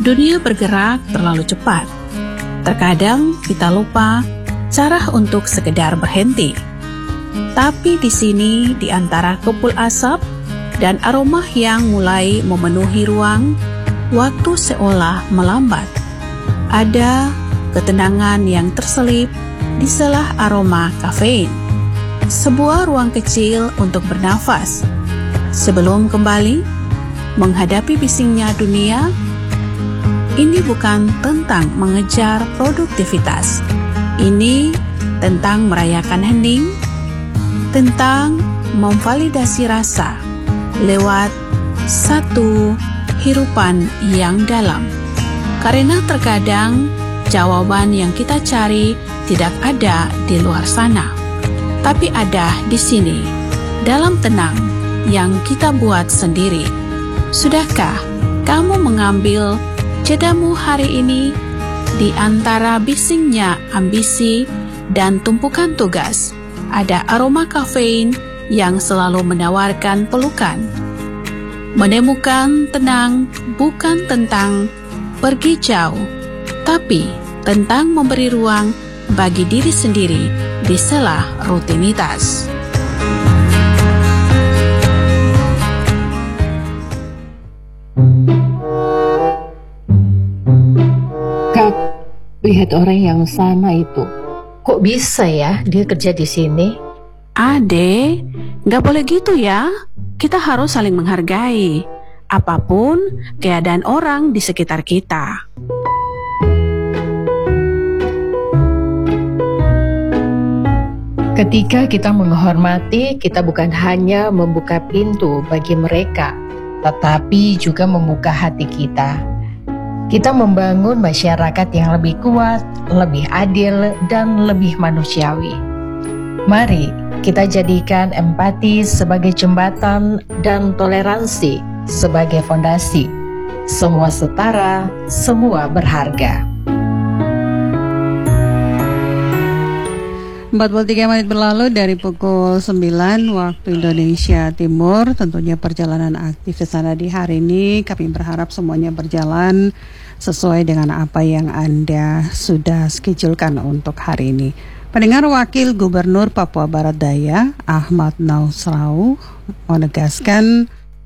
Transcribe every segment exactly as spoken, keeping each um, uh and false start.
Dunia bergerak terlalu cepat. Terkadang kita lupa cara untuk sekedar berhenti. Tapi di sini, di antara kepul asap dan aroma yang mulai memenuhi ruang, waktu seolah melambat. Ada ketenangan yang terselip di selah aroma kafein. Sebuah ruang kecil untuk bernafas. Sebelum kembali menghadapi bisingnya dunia, ini bukan tentang mengejar produktivitas. Ini tentang merayakan hening, tentang memvalidasi rasa lewat satu hirupan yang dalam. Karena terkadang jawaban yang kita cari tidak ada di luar sana, tapi ada di sini, dalam tenang yang kita buat sendiri. Sudahkah kamu mengambil jedamu hari ini di antara bisingnya ambisi dan tumpukan tugas? Ada aroma kafein yang selalu menawarkan pelukan. Menemukan tenang bukan tentang pergi jauh, tapi tentang memberi ruang bagi diri sendiri di sela rutinitas. Kak, lihat orang yang sama itu. Kok bisa ya dia kerja di sini? Ade, gak boleh gitu ya. Kita harus saling menghargai apapun keadaan orang di sekitar kita. Ketika kita menghormati, kita bukan hanya membuka pintu bagi mereka, tetapi juga membuka hati kita. Kita membangun masyarakat yang lebih kuat, lebih adil, dan lebih manusiawi. Mari kita jadikan empati sebagai jembatan dan toleransi sebagai fondasi. Semua setara, semua berharga. empat puluh tiga menit berlalu dari pukul sembilan waktu Indonesia Timur. Tentunya perjalanan aktif di sana di hari ini kami berharap semuanya berjalan sesuai dengan apa yang Anda sudah schedule-kan untuk hari ini. Pendengar, Wakil Gubernur Papua Barat Daya Ahmad Nausrau menegaskan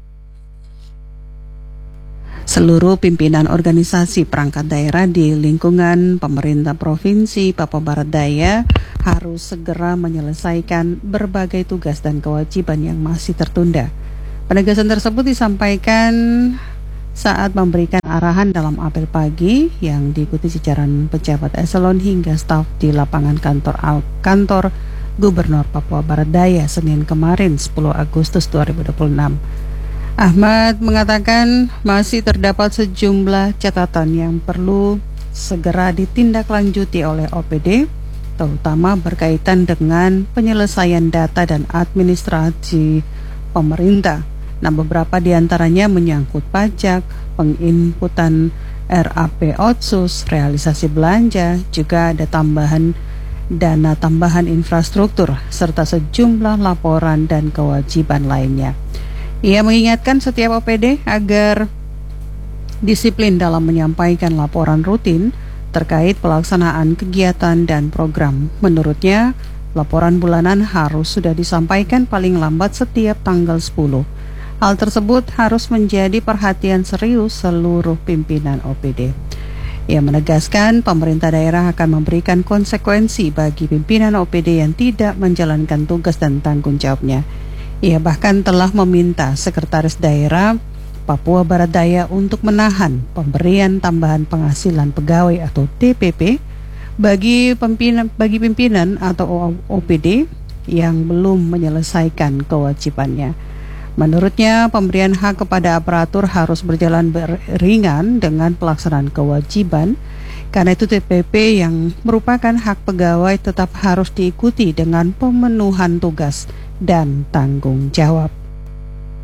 seluruh pimpinan organisasi perangkat daerah di lingkungan pemerintah Provinsi Papua Barat Daya harus segera menyelesaikan berbagai tugas dan kewajiban yang masih tertunda. Penegasan tersebut disampaikan saat memberikan arahan dalam apel pagi yang diikuti jajaran pejabat eselon hingga staf di lapangan kantor kantor Gubernur Papua Barat Daya Senin kemarin sepuluh Agustus dua ribu dua puluh enam. Ahmad mengatakan masih terdapat sejumlah catatan yang perlu segera ditindaklanjuti oleh O P D, terutama berkaitan dengan penyelesaian data dan administrasi pemerintah. Nah, beberapa diantaranya menyangkut pajak, penginputan R A P Otsus, realisasi belanja, juga ada tambahan dana tambahan infrastruktur, serta sejumlah laporan dan kewajiban lainnya. Ia mengingatkan setiap O P D agar disiplin dalam menyampaikan laporan rutin terkait pelaksanaan kegiatan dan program. Menurutnya, laporan bulanan harus sudah disampaikan paling lambat setiap tanggal sepuluh. Hal tersebut harus menjadi perhatian serius seluruh pimpinan O P D. Ia menegaskan pemerintah daerah akan memberikan konsekuensi bagi pimpinan O P D yang tidak menjalankan tugas dan tanggung jawabnya. Ia bahkan telah meminta Sekretaris Daerah Papua Barat Daya untuk menahan pemberian tambahan penghasilan pegawai atau T P P bagi pimpinan, bagi pimpinan atau O P D yang belum menyelesaikan kewajibannya. Menurutnya, pemberian hak kepada aparatur harus berjalan beriringan dengan pelaksanaan kewajiban. Karena itu T P P yang merupakan hak pegawai tetap harus diikuti dengan pemenuhan tugas dan tanggung jawab.